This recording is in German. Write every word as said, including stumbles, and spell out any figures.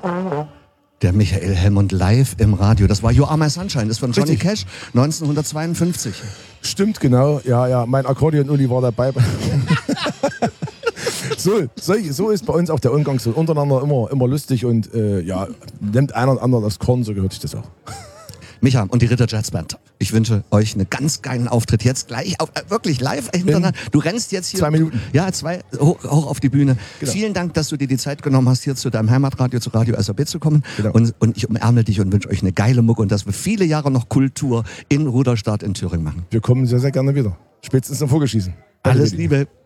Der Michael Helmond live im Radio. Das war You Are My Sunshine, das ist von Johnny Richtig. Cash, neunzehnhundertzweiundfünfzig. Stimmt, genau. Ja, ja, mein Akkordeon-Uli war dabei. so, so, so ist bei uns auch der Umgang so untereinander immer, immer lustig und äh, ja, nimmt einer und anderen das Korn, so gehört sich das auch. Micha und die Ritter Jazz Band. Ich wünsche euch einen ganz geilen Auftritt. Jetzt gleich, auf, äh, wirklich live hintereinander. Du rennst jetzt hier. Zwei Minuten. Ja, zwei, hoch, hoch auf die Bühne. Genau. Vielen Dank, dass du dir die Zeit genommen hast, hier zu deinem Heimatradio, zu Radio S A B zu kommen. Genau. Und, und ich umärmel dich und wünsche euch eine geile Mucke und dass wir viele Jahre noch Kultur in Ruderstadt in Thüringen machen. Wir kommen sehr, sehr gerne wieder. Spätestens zum Vogelschießen. Alles Liebe.